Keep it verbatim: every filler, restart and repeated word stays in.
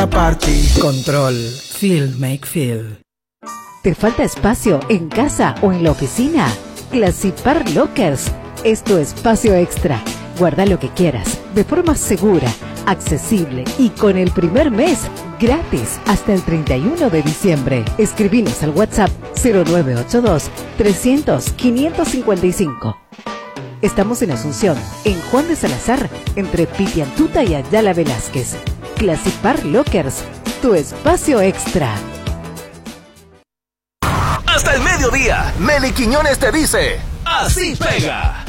Party. Control. Feel make feel. ¿Te falta espacio en casa o en la oficina? Classipar Lockers es tu espacio extra. Guarda lo que quieras de forma segura, accesible y con el primer mes gratis hasta el treinta y uno de diciembre. Escribinos al WhatsApp cero nueve ocho dos, trescientos, quinientos cincuenta y cinco. Estamos en Asunción, en Juan de Salazar, entre Pitiantuta y Ayala Velázquez. Classipar Lockers, tu espacio extra. Hasta el mediodía, Meli Quiñones te dice, así pega.